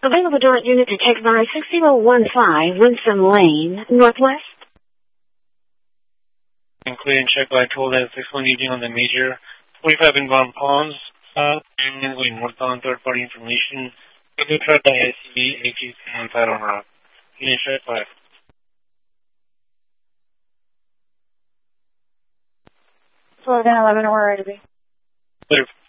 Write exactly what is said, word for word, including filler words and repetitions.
Available direct unit to take by six zero one five Winston Lane, Northwest. Including check by toll at six one eighteen on the major forty-five inbound Palms, south, and going northbound third party information. Good track by S C B, H E C on Saddle Rock. Unit check five. Slow down eleven, where are you to be? Clear.